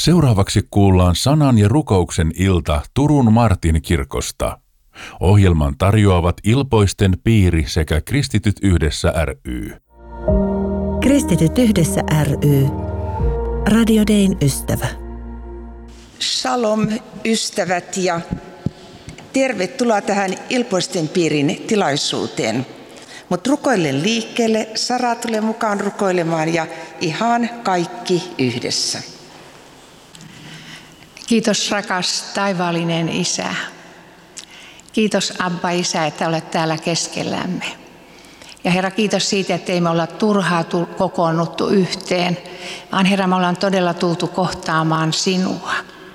Seuraavaksi kuullaan sanan ja rukouksen ilta Turun Martin kirkosta. Ohjelman tarjoavat Ilpoisten piiri sekä Kristityt yhdessä ry. Kristityt yhdessä ry. Radio Dayn ystävä. Shalom ystävät ja tervetuloa tähän Ilpoisten piirin tilaisuuteen. Mutta rukoillen liikkeelle, Sara tulee mukaan rukoilemaan ja ihan kaikki yhdessä. Kiitos rakas taivaallinen Isä. Kiitos Abba Isä, että olet täällä keskellämme. Ja Herra, kiitos siitä, että ei me olla turhaa kokoonnuttu yhteen, vaan Herra, me ollaan todella tultu kohtaamaan sinua.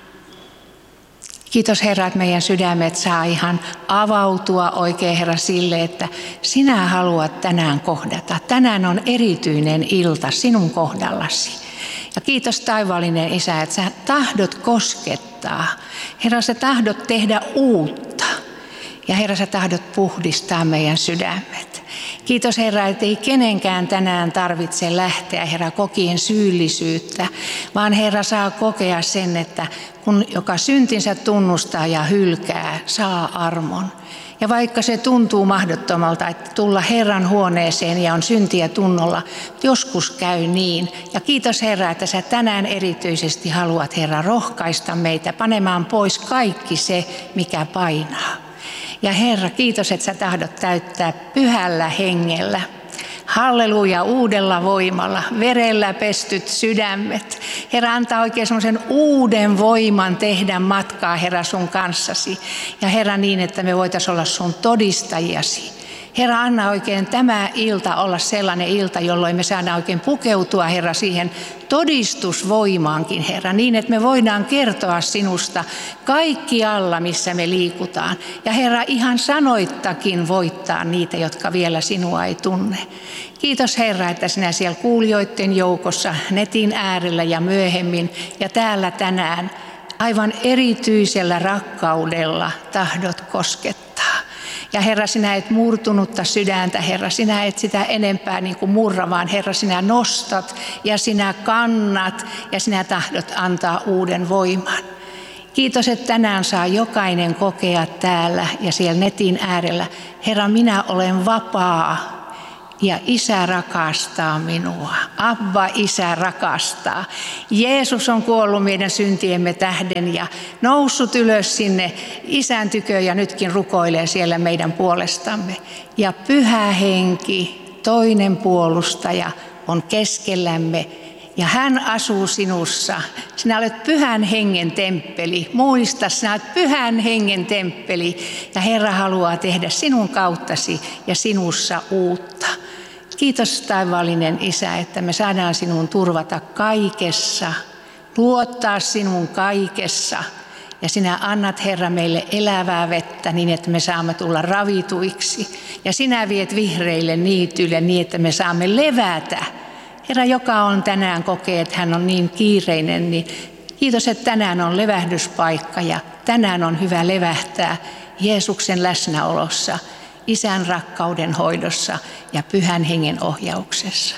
Kiitos Herra, että meidän sydämet saa ihan avautua oikein Herra sille, että sinä haluat tänään kohdata. Tänään on erityinen ilta sinun kohdallasi. Ja kiitos taivaallinen Isä, että sä tahdot koskettaa. Herra, sä tahdot tehdä uutta. Ja Herra, sä tahdot puhdistaa meidän sydämet. Kiitos Herra, että ei kenenkään tänään tarvitse lähteä Herra kokien syyllisyyttä, vaan Herra saa kokea sen, että kun joka syntinsä tunnustaa ja hylkää, saa armon. Ja vaikka se tuntuu mahdottomalta, että tulla Herran huoneeseen ja on syntiä tunnolla, joskus käy niin. Ja kiitos Herra, että sä tänään erityisesti haluat Herra rohkaista meitä panemaan pois kaikki se, mikä painaa. Ja Herra, kiitos, että sä tahdot täyttää pyhällä hengellä. Halleluja, uudella voimalla, verellä pestyt sydämet. Herra, antaa oikein semmoisen uuden voiman tehdä matkaa, Herra, sun kanssasi. Ja Herra, niin, että me voitaisiin olla sun todistajiasi. Herra, anna oikein tämä ilta olla sellainen ilta, jolloin me saadaan oikein pukeutua, Herra, siihen todistusvoimaankin, Herra, niin, että me voidaan kertoa sinusta kaikkialla, missä me liikutaan. Ja Herra, ihan sanoittakin voittaa niitä, jotka vielä sinua ei tunne. Kiitos Herra, että sinä siellä kuulijoiden joukossa, netin äärellä ja myöhemmin ja täällä tänään aivan erityisellä rakkaudella tahdot koskettaa. Ja Herra, sinä et murtunutta sydäntä, Herra, sinä et sitä enempää niin kuin murra, vaan Herra, sinä nostat ja sinä kannat ja sinä tahdot antaa uuden voiman. Kiitos, että tänään saa jokainen kokea täällä ja siellä netin äärellä. Herra, minä olen vapaa. Ja Isä rakastaa minua. Abba, Isä rakastaa. Jeesus on kuollut meidän syntiemme tähden ja noussut ylös sinne Isän tykö ja nytkin rukoilee siellä meidän puolestamme. Ja Pyhä Henki, toinen puolustaja, on keskellämme ja hän asuu sinussa. Sinä olet Pyhän Hengen temppeli. Muista, sinä olet Pyhän Hengen temppeli ja Herra haluaa tehdä sinun kauttasi ja sinussa uutta. Kiitos taivaallinen Isä, että me saadaan sinun turvata kaikessa, luottaa sinun kaikessa. Ja sinä annat Herra meille elävää vettä niin, että me saamme tulla ravituiksi. Ja sinä viet vihreille niityille niin, että me saamme levätä. Herra, joka on tänään kokee, että hän on niin kiireinen, niin kiitos, että tänään on levähdyspaikka ja tänään on hyvä levähtää Jeesuksen läsnäolossa, Isän rakkauden hoidossa ja Pyhän Hengen ohjauksessa.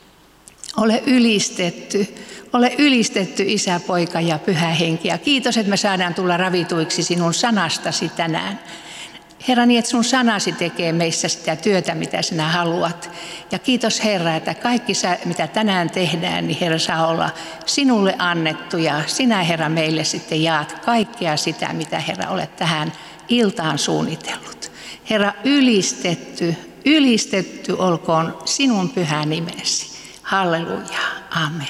Ole ylistetty Isä, Poika ja Pyhä Henki. Ja kiitos, että me saadaan tulla ravituiksi sinun sanastasi tänään. Herra, niin että sun sanasi tekee meissä sitä työtä, mitä sinä haluat. Ja kiitos Herra, että kaikki mitä tänään tehdään, niin Herra saa olla sinulle annettu. Ja sinä Herra meille sitten jaat kaikkea sitä, mitä Herra olet tähän iltaan suunnitellut. Herra, ylistetty olkoon sinun pyhä nimesi. Halleluja, amen.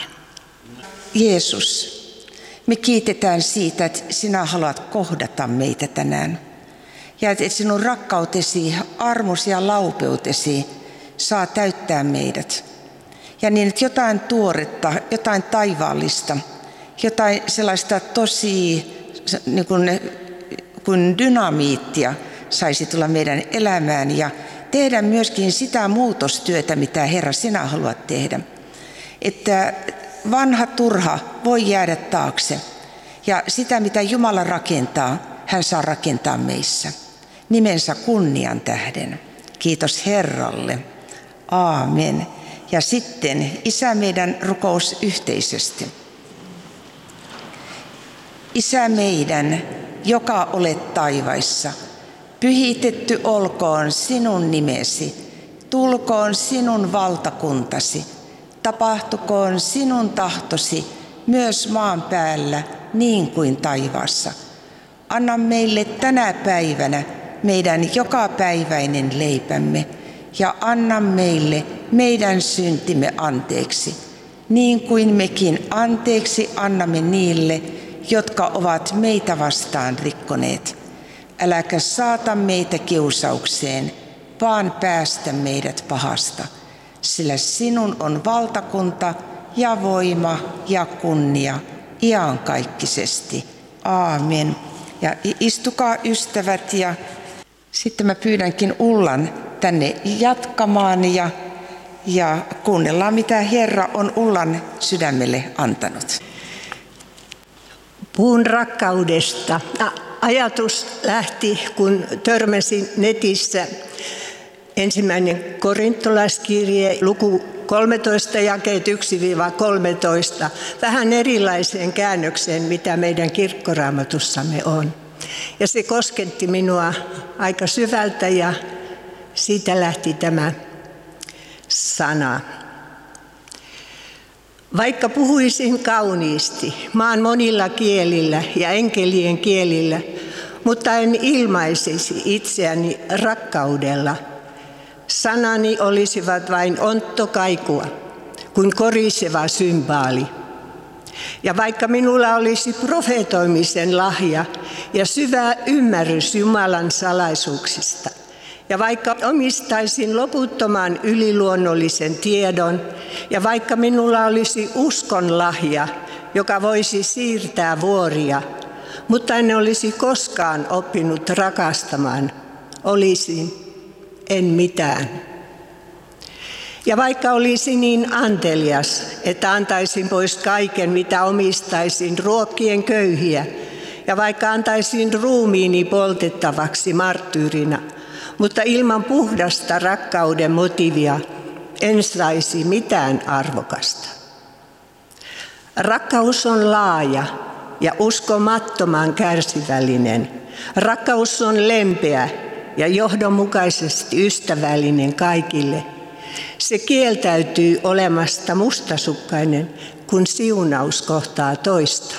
Jeesus, me kiitetään siitä, että sinä haluat kohdata meitä tänään. Ja että sinun rakkautesi, armosi ja laupeutesi saa täyttää meidät. Ja niin, että jotain tuoretta, jotain taivaallista, jotain sellaista tosi niin kuin dynamiittia saisi tulla meidän elämään ja tehdä myöskin sitä muutostyötä, mitä Herra sinä haluat tehdä. Että vanha turha voi jäädä taakse ja sitä, mitä Jumala rakentaa, hän saa rakentaa meissä. Nimensä kunnian tähden. Kiitos Herralle. Aamen. Ja sitten Isä meidän rukous yhteisesti. Isä meidän, joka olet taivaissa, pyhitetty olkoon sinun nimesi, tulkoon sinun valtakuntasi, tapahtukoon sinun tahtosi myös maan päällä niin kuin taivaassa. Anna meille tänä päivänä meidän jokapäiväinen leipämme ja anna meille meidän syntimme anteeksi, niin kuin mekin anteeksi annamme niille, jotka ovat meitä vastaan rikkoneet. Äläkä saata meitä kiusaukseen, vaan päästä meidät pahasta, sillä sinun on valtakunta ja voima ja kunnia iankaikkisesti. Aamen. Ja istukaa ystävät ja sitten mä pyydänkin Ullan tänne jatkamaan ja kuunnellaan mitä Herra on Ullan sydämelle antanut. Puhun rakkaudesta. Ajatus lähti, kun törmäsin netissä 1. korintolaiskirje, luku 13, jakeet 1-13, vähän erilaiseen käännökseen, mitä meidän kirkkoraamatussamme on. Ja se kosketti minua aika syvältä ja siitä lähti tämä sana. Vaikka puhuisin kauniisti maan monilla kielillä ja enkelien kielillä, mutta en ilmaisisi itseäni rakkaudella, sanani olisivat vain onttokaikua, kuin koriseva symbaali. Ja vaikka minulla olisi profeetoimisen lahja ja syvä ymmärrys Jumalan salaisuuksista, ja vaikka omistaisin loputtoman yliluonnollisen tiedon, ja vaikka minulla olisi uskon lahja, joka voisi siirtää vuoria, mutta en olisi koskaan oppinut rakastamaan, olisin en mitään. Ja vaikka olisin niin antelias, että antaisin pois kaiken, mitä omistaisin ruokkien köyhiä, ja vaikka antaisin ruumiini poltettavaksi marttyyrinä, mutta ilman puhdasta rakkauden motiivia en saisi mitään arvokasta. Rakkaus on laaja ja uskomattoman kärsivällinen. Rakkaus on lempeä ja johdonmukaisesti ystävällinen kaikille. Se kieltäytyy olemasta mustasukkainen, kun siunaus kohtaa toista.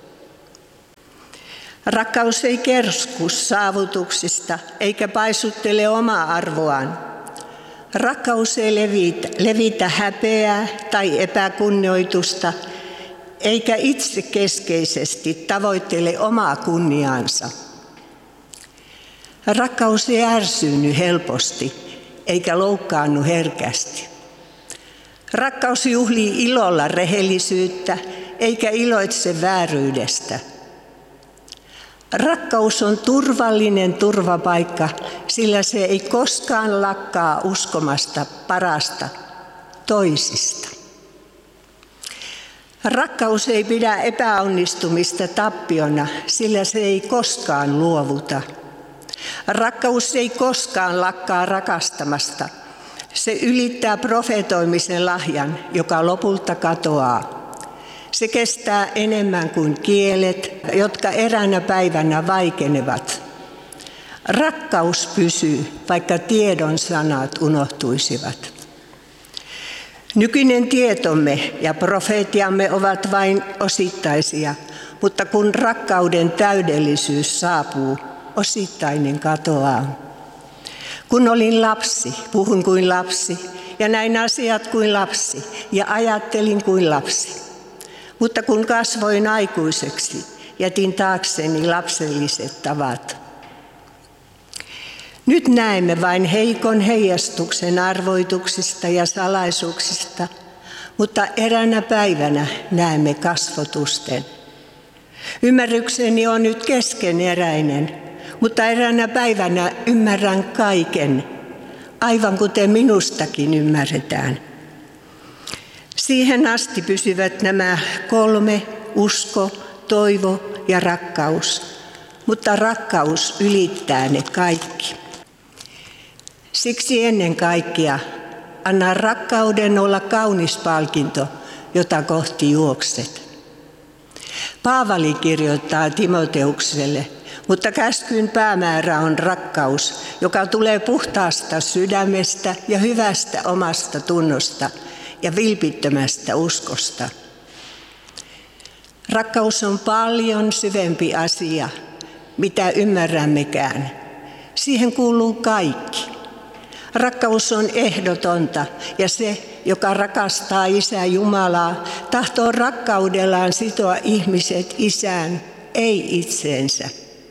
Rakkaus ei kersku saavutuksista eikä paisuttele omaa arvoaan. Rakkaus ei levitä häpeää tai epäkunnioitusta, eikä itsekeskeisesti tavoittele omaa kunniaansa. Rakkaus ei ärsyynny helposti, eikä loukkaannu herkästi. Rakkaus juhlii ilolla rehellisyyttä, eikä iloitse vääryydestä. Rakkaus on turvallinen turvapaikka, sillä se ei koskaan lakkaa uskomasta parasta toisista. Rakkaus ei pidä epäonnistumista tappiona, sillä se ei koskaan luovuta. Rakkaus ei koskaan lakkaa rakastamasta. Se ylittää profeetoimisen lahjan, joka lopulta katoaa. Se kestää enemmän kuin kielet, jotka eräänä päivänä vaikenevat. Rakkaus pysyy, vaikka tiedon sanat unohtuisivat. Nykyinen tietomme ja profeetiamme ovat vain osittaisia, mutta kun rakkauden täydellisyys saapuu, osittainen katoaa. Kun olin lapsi, puhun kuin lapsi, ja näin asiat kuin lapsi, ja ajattelin kuin lapsi. Mutta kun kasvoin aikuiseksi, jätin taakseni lapselliset tavat. Nyt näemme vain heikon heijastuksen arvoituksista ja salaisuuksista, mutta eräänä päivänä näemme kasvotusten. Ymmärrykseni on nyt keskeneräinen, mutta eräänä päivänä ymmärrän kaiken, aivan kuten minustakin ymmärretään. Siihen asti pysyvät nämä 3, usko, toivo ja rakkaus, mutta rakkaus ylittää ne kaikki. Siksi ennen kaikkea anna rakkauden olla kaunis palkinto, jota kohti juokset. Paavali kirjoittaa Timoteukselle, mutta käskyn päämäärä on rakkaus, joka tulee puhtaasta sydämestä ja hyvästä omasta tunnosta ja vilpittömästä uskosta. Rakkaus on paljon syvempi asia, mitä ymmärrämmekään. Siihen kuuluu kaikki. Rakkaus on ehdotonta ja se, joka rakastaa Isä Jumalaa, tahtoo rakkaudellaan sitoa ihmiset Isään, ei itseensä.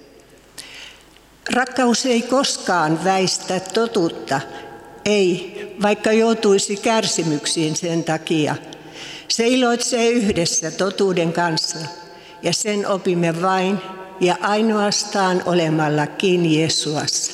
Rakkaus ei koskaan väistä totuutta, ei, vaikka joutuisi kärsimyksiin sen takia. Se iloitsee yhdessä totuuden kanssa ja sen opimme vain ja ainoastaan olemalla kiinni Jeesuassa.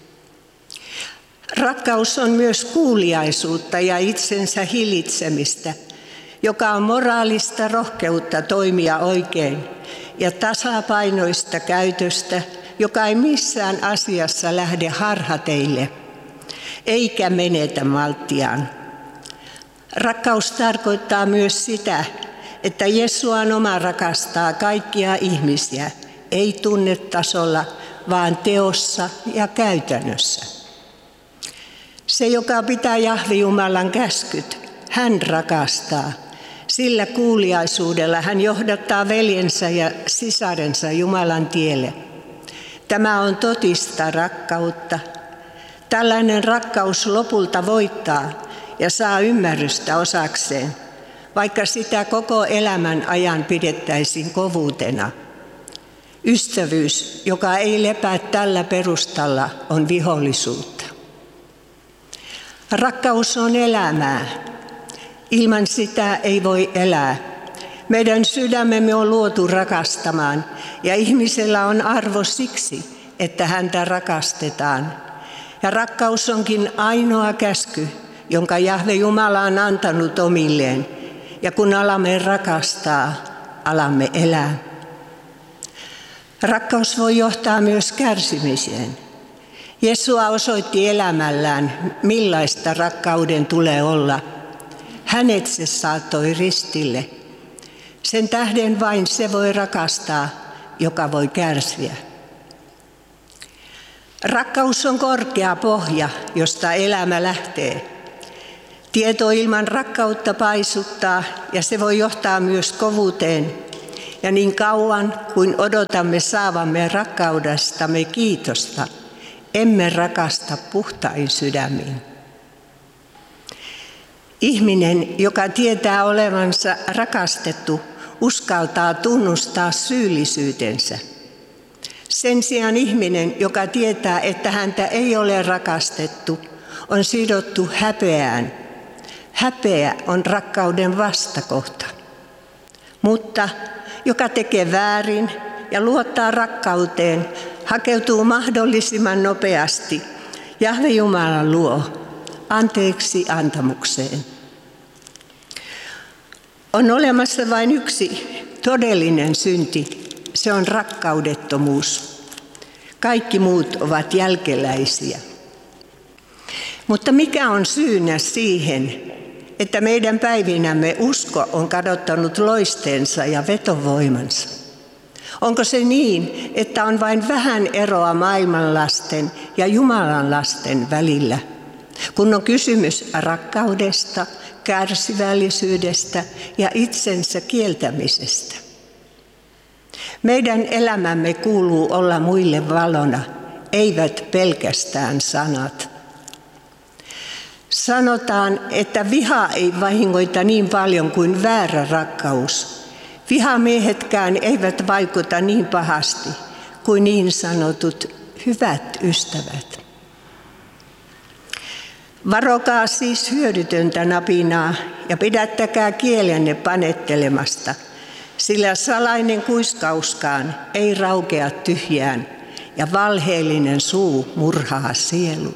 Rakkaus on myös kuuliaisuutta ja itsensä hillitsemistä, joka on moraalista rohkeutta toimia oikein ja tasapainoista käytöstä, joka ei missään asiassa lähde harhateille, eikä menetä malttiaan. Rakkaus tarkoittaa myös sitä, että Jeesuan oma rakastaa kaikkia ihmisiä, ei tunnetasolla, vaan teossa ja käytännössä. Se, joka pitää Jahve Jumalan käskyt, hän rakastaa. Sillä kuuliaisuudella hän johdattaa veljensä ja sisarensa Jumalan tielle. Tämä on totista rakkautta. Tällainen rakkaus lopulta voittaa ja saa ymmärrystä osakseen, vaikka sitä koko elämän ajan pidettäisiin kovuutena. Ystävyys, joka ei lepää tällä perustalla, on vihollisuutta. Rakkaus on elämää. Ilman sitä ei voi elää. Meidän sydämemme on luotu rakastamaan ja ihmisellä on arvo siksi, että häntä rakastetaan. Ja rakkaus onkin ainoa käsky, jonka Jahve Jumala on antanut omilleen. Ja kun alamme rakastaa, alamme elää. Rakkaus voi johtaa myös kärsimiseen. Jesua osoitti elämällään, millaista rakkauden tulee olla. Hänet se saattoi ristille. Sen tähden vain se voi rakastaa, joka voi kärsiä. Rakkaus on korkea pohja, josta elämä lähtee. Tieto ilman rakkautta paisuttaa ja se voi johtaa myös kovuuteen. Ja niin kauan kuin odotamme saavamme rakkaudestamme kiitosta, emme rakasta puhtain sydämin. Ihminen, joka tietää olevansa rakastettu, uskaltaa tunnustaa syyllisyytensä. Sen sijaan ihminen, joka tietää, että häntä ei ole rakastettu, on sidottu häpeään. Häpeä on rakkauden vastakohta. Mutta joka tekee väärin ja luottaa rakkauteen, hakeutuu mahdollisimman nopeasti Jahve Jumalan luo anteeksi antamukseen. On olemassa vain yksi todellinen synti, se on rakkaudettomuus. Kaikki muut ovat jälkeläisiä. Mutta mikä on syynä siihen, että meidän päivinämme usko on kadottanut loisteensa ja vetovoimansa? Onko se niin, että on vain vähän eroa maailman lasten ja Jumalan lasten välillä, kun on kysymys rakkaudesta, kärsivällisyydestä ja itsensä kieltämisestä? Meidän elämämme kuuluu olla muille valona, eivät pelkästään sanat. Sanotaan, että viha ei vahingoita niin paljon kuin väärä rakkaus. Vihamiehetkään eivät vaikuta niin pahasti kuin niin sanotut hyvät ystävät. Varokaa siis hyödytöntä napinaa ja pidättäkää kielenne panettelemasta, sillä salainen kuiskauskaan ei raukea tyhjään ja valheellinen suu murhaa sielu.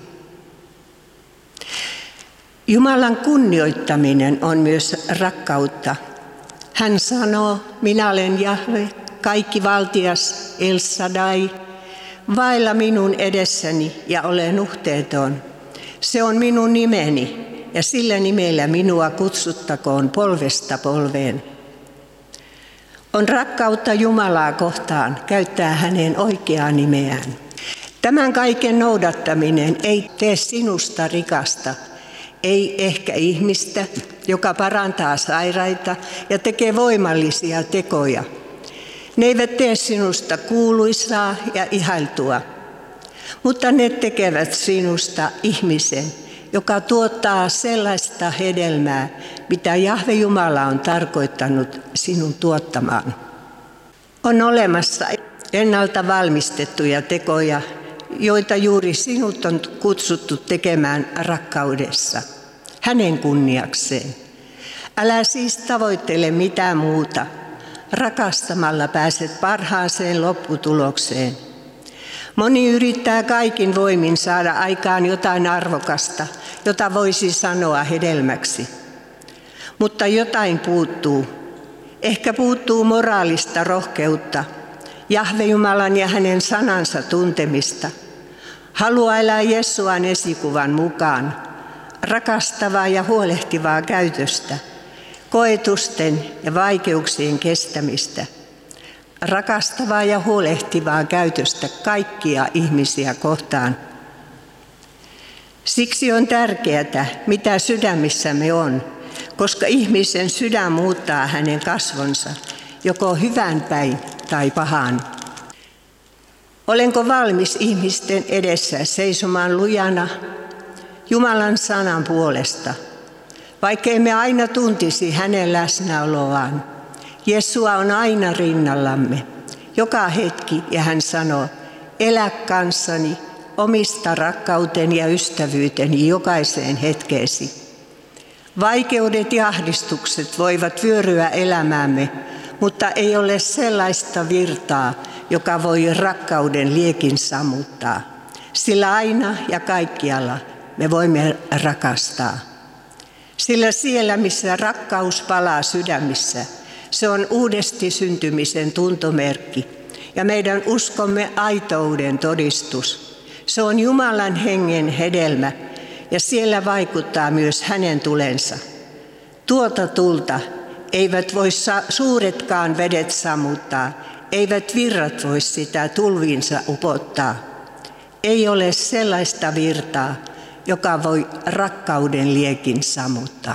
Jumalan kunnioittaminen on myös rakkautta. Hän sanoo, minä olen Jahve, kaikki valtias, El Shaddai, vailla minun edessäni ja olen nuhteeton. Se on minun nimeni ja sillä nimellä minua kutsuttakoon polvesta polveen. On rakkautta Jumalaa kohtaan käyttää hänen oikeaa nimeään. Tämän kaiken noudattaminen ei tee sinusta rikasta, ei ehkä ihmistä, joka parantaa sairaita ja tekee voimallisia tekoja. Ne eivät tee sinusta kuuluisaa ja ihailtua, mutta ne tekevät sinusta ihmisen, joka tuottaa sellaista hedelmää, mitä Jahve Jumala on tarkoittanut sinun tuottamaan. On olemassa ennalta valmistettuja tekoja, joita juuri sinut on kutsuttu tekemään rakkaudessa, hänen kunniakseen. Älä siis tavoittele mitään muuta. Rakastamalla pääset parhaaseen lopputulokseen. Moni yrittää kaikin voimin saada aikaan jotain arvokasta, jota voisi sanoa hedelmäksi. Mutta jotain puuttuu. Ehkä puuttuu moraalista rohkeutta, Jahve Jumalan ja hänen sanansa tuntemista. Halua elää Jesuan esikuvan mukaan, rakastavaa ja huolehtivaa käytöstä, koetusten ja vaikeuksien kestämistä, rakastavaa ja huolehtivaa käytöstä kaikkia ihmisiä kohtaan. Siksi on tärkeää, mitä sydämissämme on, koska ihmisen sydän muuttaa hänen kasvonsa, joko hyvän päin tai pahaan. Olenko valmis ihmisten edessä seisomaan lujana Jumalan sanan puolesta, vaikka emme aina tuntisi hänen läsnäoloaan? Jesua on aina rinnallamme, joka hetki, ja hän sanoo, elä kanssani, omista rakkauteni ja ystävyyteni jokaiseen hetkeesi. Vaikeudet ja ahdistukset voivat vyöryä elämäämme, mutta ei ole sellaista virtaa, joka voi rakkauden liekin sammuttaa. Sillä aina ja kaikkialla me voimme rakastaa. Sillä siellä, missä rakkaus palaa sydämissä, se on uudesti syntymisen tuntomerkki ja meidän uskomme aitouden todistus. Se on Jumalan hengen hedelmä ja siellä vaikuttaa myös hänen tulensa. Tuota tulta eivät voi suuretkaan vedet sammuttaa, eivät virrat voi sitä tulviinsa upottaa. Ei ole sellaista virtaa, joka voi rakkauden liekin sammuttaa.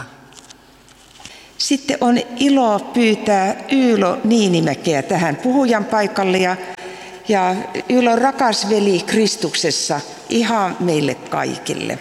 Sitten on ilo pyytää Yylo Niinimäkeä tähän puhujan paikalle. Ja Yylo on rakas veli Kristuksessa ihan meille kaikille.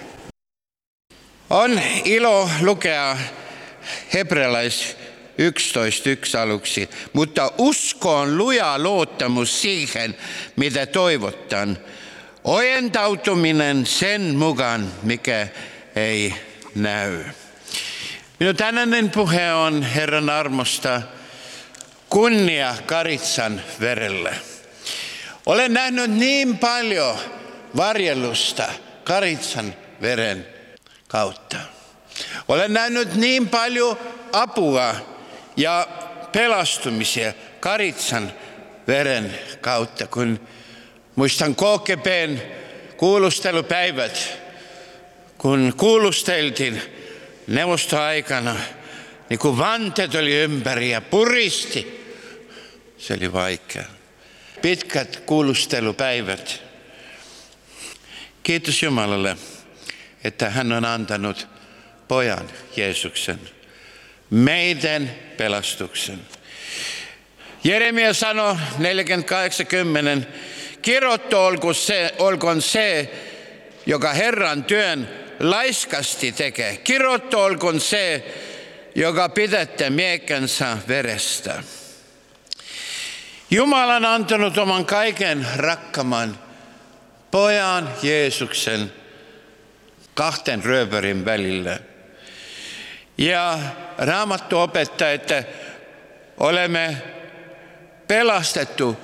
On ilo lukea hebrealais 11.1 aluksi, mutta usko on luja luottamus siihen, mitä toivotaan. Ojentautuminen sen mukaan, mikä ei näy. Minun tänäinen puhe on Herran armosta kunnia Karitsan verelle. Olen nähnyt niin paljon varjelusta Karitsan veren kautta. Olen nähnyt niin paljon apua ja pelastumisia Karitsan veren kautta, kun muistan KGB:n kuulustelupäivät, kun kuulusteltiin neuvostoaikana, niin kun vanteet oli ympäri ja puristi, se oli vaikea. Pitkät kuulustelupäivät. Kiitos Jumalalle, että hän on antanut pojan Jeesuksen, meidän pelastuksen. Jeremia sanoi 48:10, kirottu olkoon se, joka Herran työn laiskasti tekee. Kirottu olkoon se, joka pidätte miekkänsä verestä. Jumala on antanut oman kaiken rakkaman pojan Jeesuksen kahden rööverin välillä. Ja Raamattu opettaa, että olemme pelastettu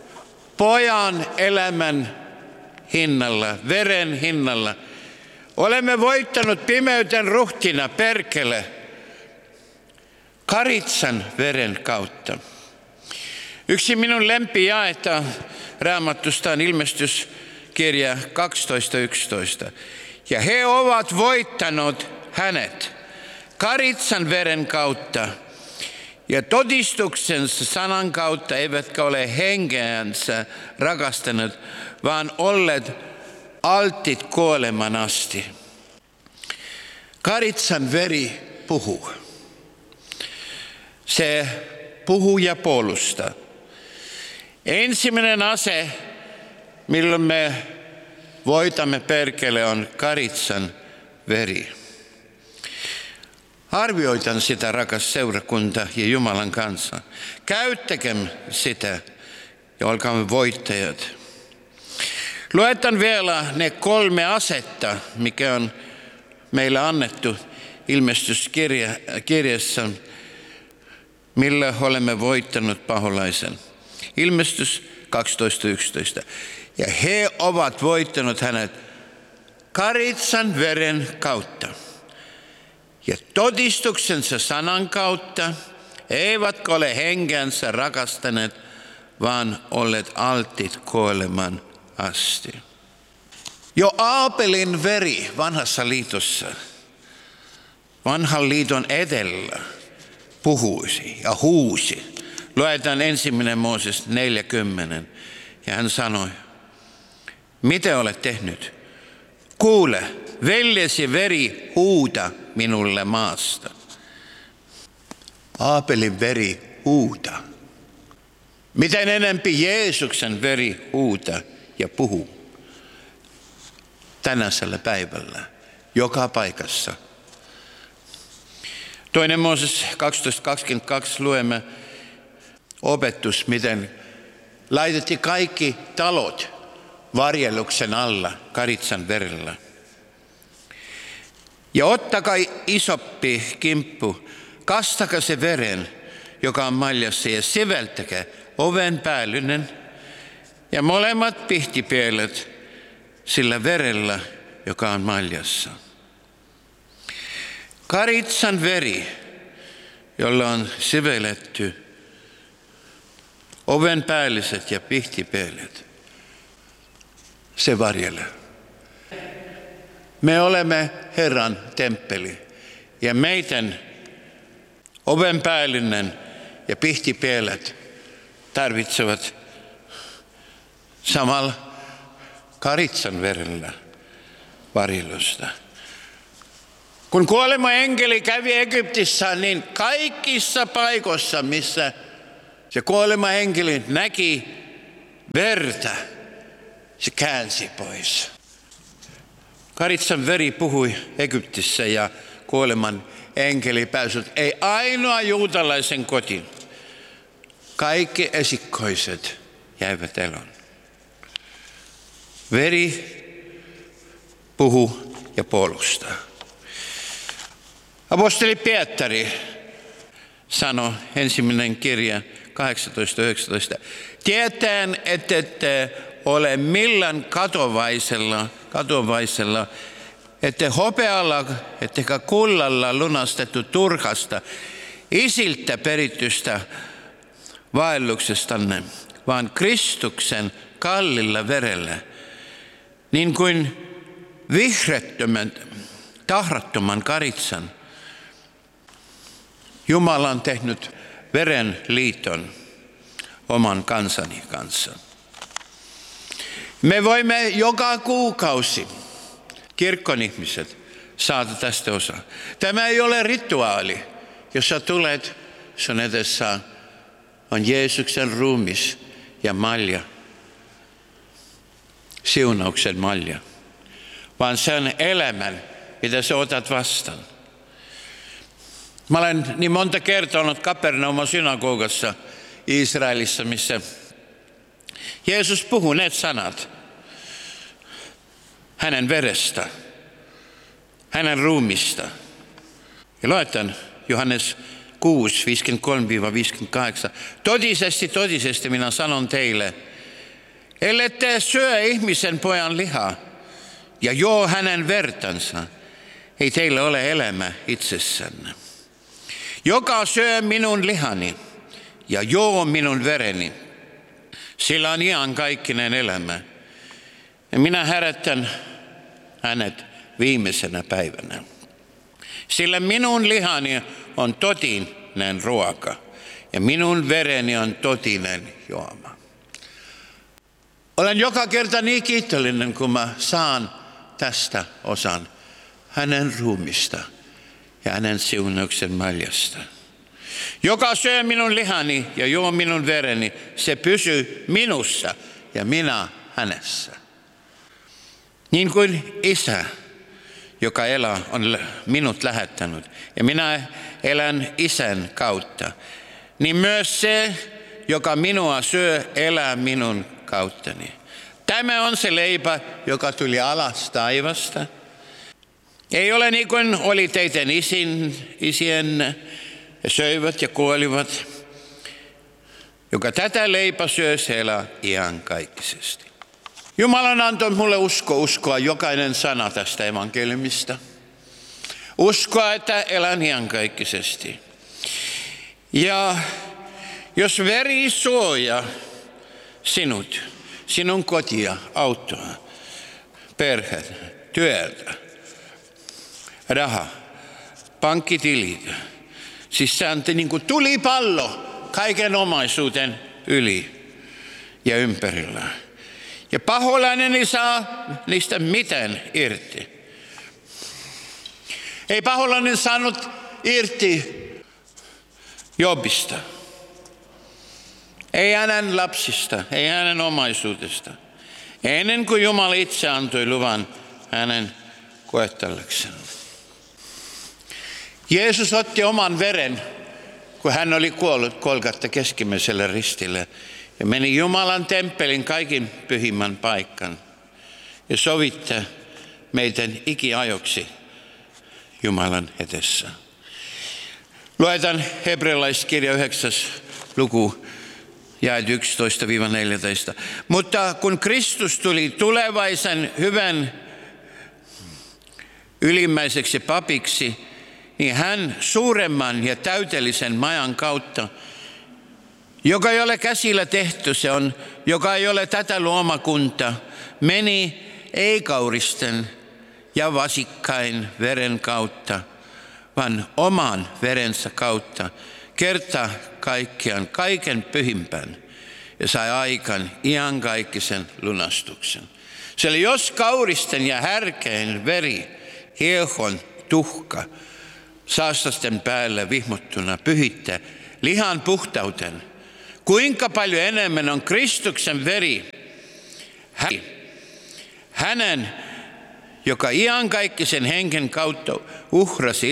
pojan elämän hinnalla, veren hinnalla. Olemme voittanut pimeyden ruhtina perkele Karitsan veren kautta. Yksi minun lempijaeta Raamatusta on ilmestyskirja 12.11. Ja he ovat voittanut hänet Karitsan veren kautta ja todistuksensa sanan kautta eivätkä ole henkeänsä rakastaneet, vaan olleet altit kuoleman asti. Karitsan veri puhuu. Se puhuu ja puolustaa. Ensimmäinen ase, milloin me voitamme perkele, on karitsan veri. Arvioitan sitä, rakas seurakunta ja Jumalan kanssa. Käyttäkäämme sitä ja olkaamme voittajat. Luetaan vielä ne 3 asetta, mikä on meille annettu ilmestyskirjassa, millä olemme voittanut paholaisen. Ilmestys 12.11. Ja he ovat voittanut hänet karitsan veren kautta ja todistuksensa sanan kautta, eivätkä ole henkeänsä rakastaneet, vaan olleet altit kuoleman asti. Jo Aabelin veri vanhassa liitossa, vanhan liiton edellä, puhuisi ja huusi. Luetaan 1. Mooses 40. Ja hän sanoi, mitä olet tehnyt? Kuule, veljesi veri huuta minulle maasta. Aabelin veri huuta. Miten enempi Jeesuksen veri huuta ja puhuu tänäisellä päivällä, joka paikassa. 2. Mooses 12.22 luemme opetus, miten laitettiin kaikki talot varjeluksen alla karitsan verellä. Ja ottakaa isoppi kimppu, kastakaa se veren, joka on maljassa, ja siveltäkää oven päällinen ja molemmat pihtipielet sillä verellä, joka on maljassa. Karitsan veri, jolla on siveletty oven päälliset ja pihtipielet, se varjelee. Me olemme Herran temppeli ja meidän oven päällinen ja pihtipielet tarvitsevat samalla karitsan verellä varjelusta. Kun kuolema enkeli kävi Egyptissä, niin kaikissa paikoissa, missä se kuolema enkeli näki verta, se käänsi pois. Karitsan veri puhui Egyptissä ja kuoleman enkeli pääsi. Ei ainoa juutalaisen kotiin. Kaikki esikkoiset jäivät eloon. Veri puhuu ja puolustaa. Apostoli Pietari sanoi ensimmäinen kirja 18.19. Tietäen, ettette ole millään katovaisella, ette hopealla, ettekä kullalla lunastettu turhasta, isiltä peritystä vaelluksestanne, vaan Kristuksen kallilla verellä, niin kuin vihrettömän, tahrattoman karitsan. Jumala on tehnyt veren liiton oman kansani kanssa. Me voimme joka kuukausi, kirkon ihmiset, saada tästä osaa. Tämä ei ole rituaali. Jos sä tulet, sun edessä on Jeesuksen ruumis ja malja, siunauksen malja, vaan se on elämän, mitä sä otat vastaan. Mä olen niin monta kertaa ollut Kapernaumon synagogassa Israelissa, missä Jeesus puhuu ne sanat hänen verestä, hänen ruumista. Ja luetaan Johannes 6, 53-58. Totisesti minä sanon teille, ellette syö ihmisen pojan lihaa ja juo hänen vertansa, ei teillä ole elämä itsessänne. Joka syö minun lihani ja juo minun vereni, sillä on iankaikkinen elämä. Ja minä herätän hänet viimeisenä päivänä. Sillä minun lihani on totinen ruoka ja minun vereni on totinen juoma. Olen joka kerta niin kiitollinen, kun mä saan tästä osan hänen ruumista ja hänen siunauksen maljasta. Joka syö minun lihani ja juo minun vereni, se pysyy minussa ja minä hänessä. Niin kuin Isä, joka elää, on minut lähettänyt ja minä elän Isän kautta, niin myös se, joka minua syö, elää minun kauttani. Tämä on se leipä, joka tuli alas taivasta. Ei ole niin kuin oli teidän isien ja söivät ja kuolivat, joka tätä leipää syö, se elää iankaikkisesti. Jumala on antanut mulle uskoa jokainen sana tästä evankeliumista. Uskoa, että elän iankaikkisesti. Ja jos veri suojaa sinut, sinun kotia, autoa, perheet, työtä, raha, pankkitilit, siis se on niin kuin tulipallo kaiken omaisuuden yli ja ympärillä. Ja paholainen ei saa niistä mitään irti. Ei paholainen saanut irti Jobista. Ei hänen lapsista, ei hänen omaisuudesta. Ennen kuin Jumala itse antoi luvan hänen koettelekseen. Jeesus otti oman veren, kun hän oli kuollut Golgata keskimmäisellä ristillä. Ja meni Jumalan temppelin kaikin pyhimmän paikan. Ja sovitti meidän ikiajoksi Jumalan edessä. Luetaan hebrealaiskirja 9. luku, jaet 11-14. Mutta kun Kristus tuli tulevaisen hyvän ylimmäiseksi papiksi, niin hän suuremman ja täydellisen majan kautta, joka ei ole käsillä tehty, se on, joka ei ole tätä luomakunta, meni ei-kauristen ja vasikkain veren kautta, vaan oman verensä kautta kerta kaikkiaan kaiken pyhimpän ja sai aikaan iankaikkisen lunastuksen. Sillä jos kauristen ja härkeen veri, hiehon tuhka, saastasten päällä vihmottuna pyhittää lihan puhtauten, kuinka paljon enemmän on Kristuksen veri hänen, joka iankaikkisen hengen kautta uhrasi